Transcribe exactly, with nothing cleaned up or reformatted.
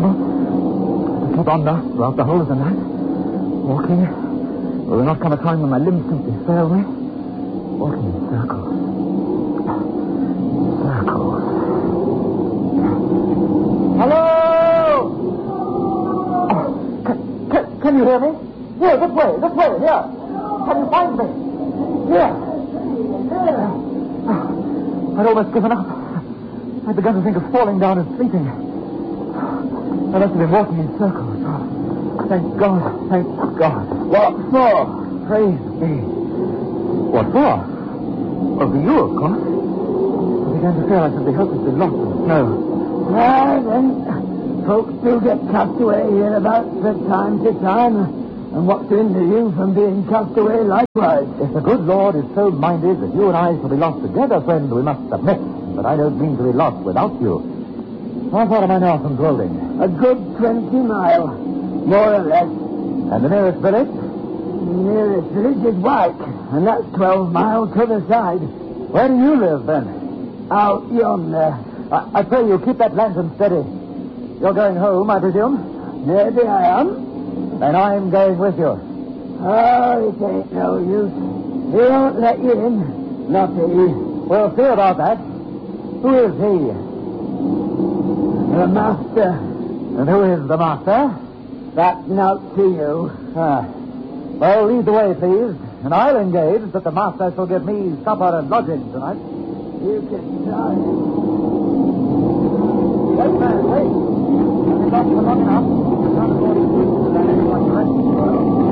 animal. I kept on now throughout the whole of the night. Walking. There will not come a time when my limbs simply fail me. Walking in circles. Circles. Hello! Oh, can, can, can you hear me? Here, this way, this way, here. Can you find me? Here. Here. Oh, I'd almost given up. I'd begun to think of falling down and sleeping. I must have been walking in circles. Oh, thank God, thank God. What for? Praise be. What for? Well, for you, of course. I began to fear I should be hopelessly lost in the snow. Ah, then, folks do get cast away hereabouts from time to time. And what's to hinder you from being cast away likewise? If the good Lord is so minded that you and I shall be lost together, friend, we must submit. But I don't mean to be lost without you. How far am I now from Grolding? A good twenty mile, more or less. And the nearest village? The nearest village is Wyke, and that's twelve miles to the side. Where do you live, then? Out yonder. I, I pray you, keep that lantern steady. You're going home, I presume? Maybe I am. Then I'm going with you. Oh, it ain't no use. He won't let you in. Not he. We'll see about that. Who is he? The master. And who is the master? That's not to you. Ah. Well, lead the way, please. And I'll engage that the master shall give me supper and lodging tonight. You can try. Wait, man, wait. I've been lost for long enough.